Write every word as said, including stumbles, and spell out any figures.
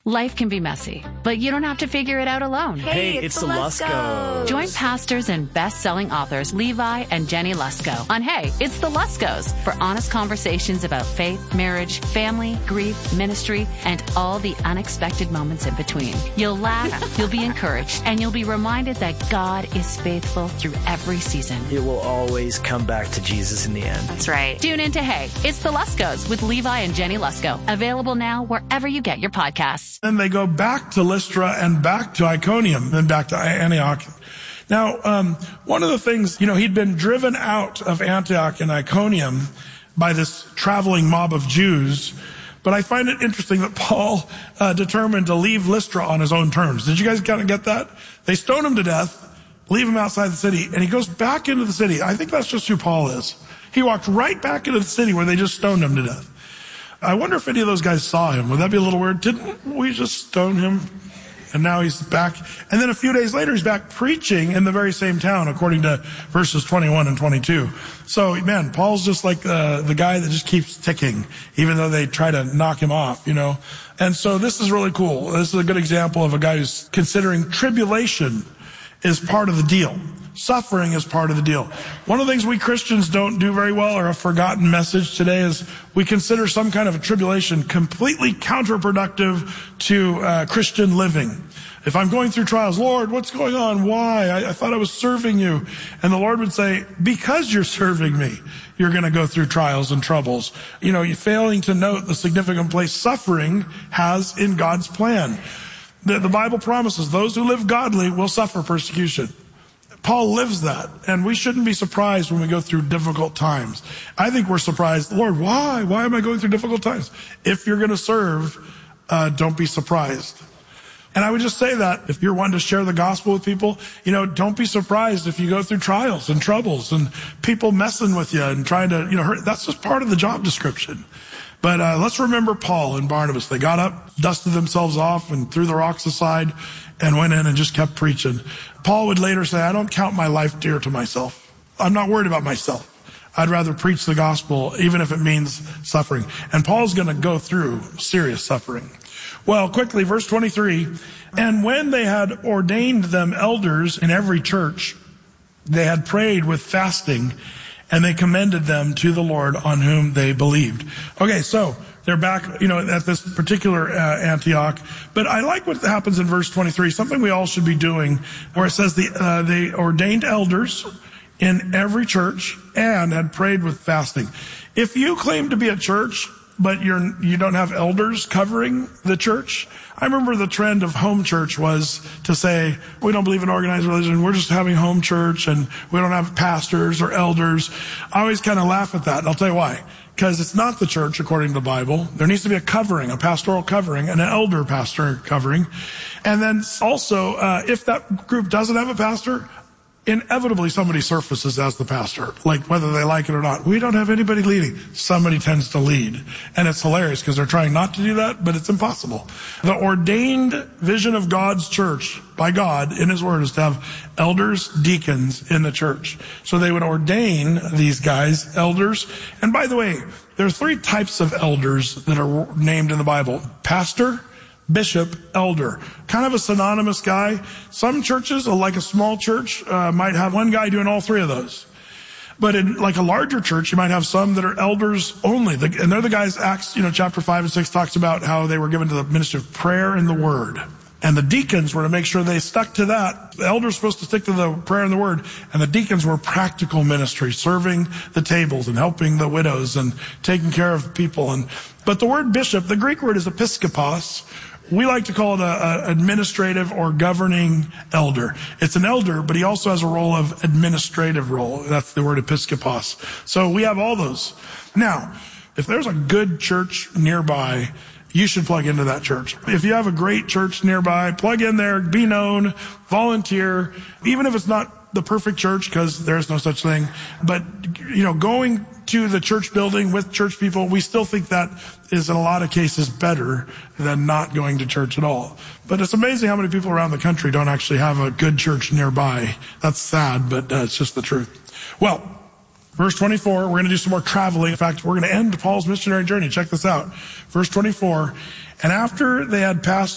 Life can be messy, but you don't have to figure it out alone. Hey, Hey, it's, it's the the Luskos. Join pastors and best-selling authors Levi and Jenny Lusko on Hey, It's the Luskos for honest conversations about faith, marriage, family, grief, ministry, and all the unexpected moments in between. You'll laugh, you'll be encouraged, and you'll be reminded that God is faithful through every season. It will always come back to Jesus in the end. That's right. Tune in to Hey, It's the Luskos with Levi and Jenny Lusko. Available now wherever you get your podcasts. Then they go back to Lystra and back to Iconium, then back to Antioch. Now, um, one of the things, you know, he'd been driven out of Antioch and Iconium by this traveling mob of Jews. But I find it interesting that Paul uh, determined to leave Lystra on his own terms. Did you guys kind of get that? They stone him to death, leave him outside the city, and he goes back into the city. I think that's just who Paul is. He walked right back into the city where they just stoned him to death. I wonder if any of those guys saw him. Would that be a little weird? Didn't we just stone him? And now he's back. And then a few days later, he's back preaching in the very same town, according to verses twenty-one and twenty-two. So, man, Paul's just like uh, the guy that just keeps ticking, even though they try to knock him off, you know. And so this is really cool. This is a good example of a guy who's considering tribulation is part of the deal. Suffering is part of the deal. One of the things we Christians don't do very well, or a forgotten message today, is we consider some kind of a tribulation completely counterproductive to uh, Christian living. If I'm going through trials, Lord, what's going on? Why? I, I thought I was serving you. And the Lord would say, because you're serving me, you're going to go through trials and troubles. You know, you're failing to note the significant place suffering has in God's plan. The, the Bible promises those who live godly will suffer persecution. Paul lives that, and we shouldn't be surprised when we go through difficult times. I think we're surprised, Lord, why? Why am I going through difficult times? If you're going to serve, uh, don't be surprised. And I would just say that if you're wanting to share the gospel with people, you know, don't be surprised if you go through trials and troubles and people messing with you and trying to, you know, hurt. That's just part of the job description. But uh, let's remember Paul and Barnabas. They got up, dusted themselves off, and threw the rocks aside and went in and just kept preaching. Paul would later say, I don't count my life dear to myself. I'm not worried about myself. I'd rather preach the gospel, even if it means suffering. And Paul's going to go through serious suffering. Well, quickly, verse twenty-three, and when they had ordained them elders in every church, they had prayed with fasting, and they commended them to the Lord on whom they believed. Okay, so they're back, you know, at this particular uh, Antioch. But I like what happens in verse twenty-three, something we all should be doing, where it says the, uh, they ordained elders in every church and had prayed with fasting. If you claim to be a church, but you're, you don't have elders covering the church, I remember the trend of home church was to say, we don't believe in organized religion, we're just having home church, and we don't have pastors or elders. I always kind of laugh at that, and I'll tell you why. Because it's not the church according to the Bible. There needs to be a covering, a pastoral covering, and an elder pastor covering. And then also, uh, if that group doesn't have a pastor, inevitably somebody surfaces as the pastor, like whether they like it or not. We don't have anybody leading. Somebody tends to lead. And it's hilarious because they're trying not to do that, but it's impossible. The ordained vision of God's church by God in his word is to have elders, deacons in the church. So they would ordain these guys, elders. And by the way, there are three types of elders that are named in the Bible. Pastor, bishop, elder. Kind of a synonymous guy. Some churches, like a small church, uh, might have one guy doing all three of those. But in like a larger church, you might have some that are elders only. And they're the guys, Acts, you know, chapter five and six talks about how they were given to the ministry of prayer and the word. And the deacons were to make sure they stuck to that. The elders were supposed to stick to the prayer and the word. And the deacons were practical ministry, serving the tables and helping the widows and taking care of people. And but the word bishop, the Greek word is episkopos. We like to call it an administrative or governing elder. It's an elder, but he also has a role of administrative role. That's the word episkopos. So we have all those. Now, if there's a good church nearby, you should plug into that church. If you have a great church nearby, plug in there, be known, volunteer, even if it's not the perfect church, because there's no such thing. But, you know, going to the church building with church people, we still think that is in a lot of cases better than not going to church at all. But it's amazing how many people around the country don't actually have a good church nearby. That's sad, but uh, it's just the truth. Well, verse twenty-four, we're going to do some more traveling. In fact, we're going to end Paul's missionary journey. Check this out. Verse twenty-four, and after they had passed